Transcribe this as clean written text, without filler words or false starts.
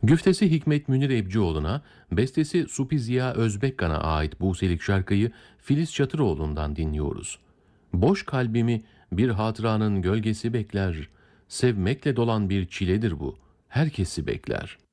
Güftesi Hikmet Münir Ebcioğlu'na, bestesi Supi Ziya Özbekkan'a ait Buselik şarkıyı Filiz Çatıroğlu'ndan dinliyoruz. Boş kalbimi bir hatıranın gölgesi bekler, sevmekle dolan bir çiledir bu, herkesi bekler.